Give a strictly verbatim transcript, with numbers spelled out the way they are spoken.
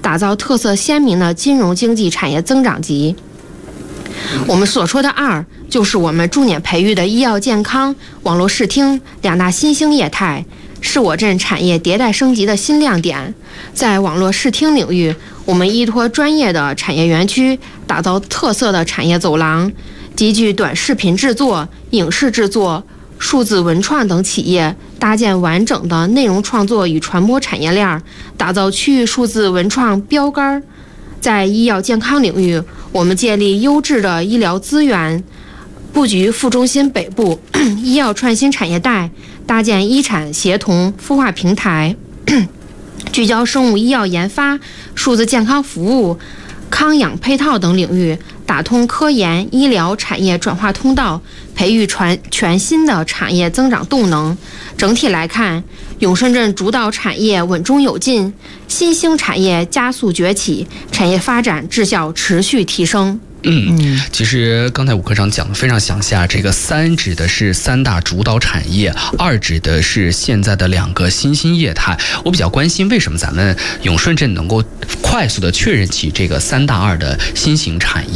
打造特色鲜明的金融经济产业增长极。我们所说的二，就是我们重点培育的医药健康、网络视听两大新兴业态，是我镇产业迭代升级的新亮点。在网络视听领域，我们依托专业的产业园区，打造特色的产业走廊，集聚短视频制作、影视制作、数字文创等企业，搭建完整的内容创作与传播产业链，打造区域数字文创标杆。在医药健康领域，我们建立优质的医疗资源，布局副中心北部医药创新产业带，搭建医产协同孵化平台，聚焦生物医药研发、数字健康服务、康养配套等领域，打通科研医疗产业转化通道，培育全全新的产业增长动能。整体来看，永顺镇主导产业稳中有进，新兴产业加速崛起，产业发展质效持续提升。 嗯，其实刚才吴科长讲的非常详细啊。这个三指的是三大主导产业，二指的是现在的两个新兴业态。我比较关心，为什么咱们永顺镇能够快速的确认起这个三大二的新型产业？